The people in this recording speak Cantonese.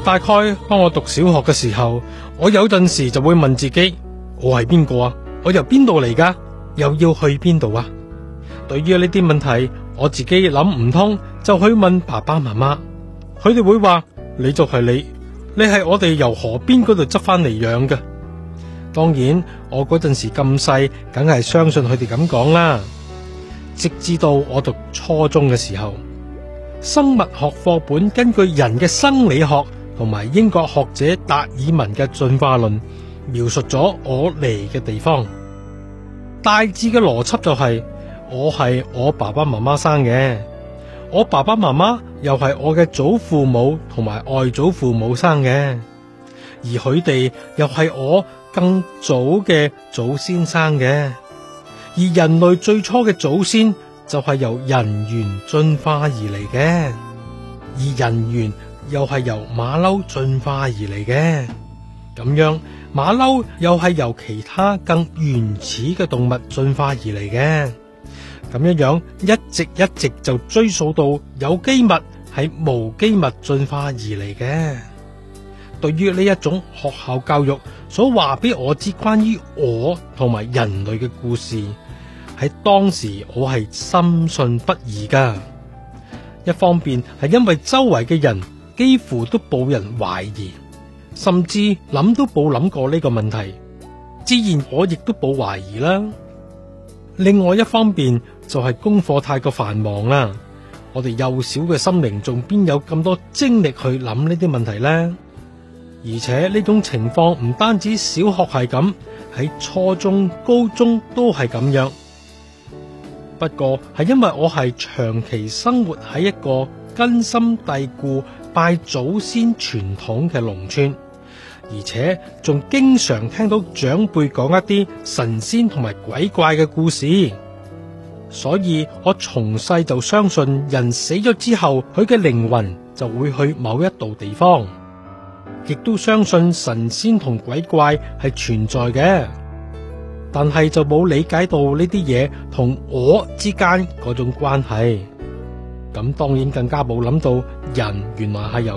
大概當我讀小學嘅時候，我有陣時就會問自己，我係邊個啊？我由邊度嚟噶？又要去邊度啊？對於呢啲問題，我自己諗唔通，就去問爸爸媽媽，佢哋會話，你就係你係我哋由河邊嗰度執翻嚟養嘅。當然，我嗰陣時咁細，梗係相信佢哋咁講啦。直至到我讀初中嘅時候，生物學課本根據人嘅生理學同埋英國學者達爾文嘅進化論，描述咗我嚟嘅地方。大致嘅邏輯就係，我係我爸爸媽媽生嘅，我爸爸媽媽又係我嘅祖父母同埋外祖父母生嘅，而佢哋又係我更早嘅祖先生嘅。而人類最初嘅祖先就係由人猿進化而嚟嘅，而人猿又係由馬騮進化而嚟嘅。咁樣馬騮又係由其他更原始嘅動物進化而嚟嘅。咁樣一直就追溯到有機物係無機物進化而嚟嘅。對於呢一種學校教育所話俾我知關於我同埋人類嘅故事，喺當時我係深信不疑噶。一方面係因為周圍嘅人幾乎都冇人懷疑，甚至諗都冇諗過呢個問題，自然我亦都冇懷疑啦。另外一方面就係功課太過繁忙啦，我哋幼小嘅心靈仲邊有咁多精力去諗呢啲問題呢？而且呢種情況唔單止小學係咁，喺初中、高中都係咁樣。不過係因為我係長期生活喺一個根深蒂固拜祖先傳統嘅農村，而且仲經常聽到長輩講一啲神仙同埋鬼怪嘅故事，所以我從細就相信人死咗之後，佢嘅靈魂就會去某一度地方，亦都相信神仙同鬼怪係存在嘅。但係就冇理解到呢啲嘢同我之間嗰種關係，咁當然更加冇諗到人原來係由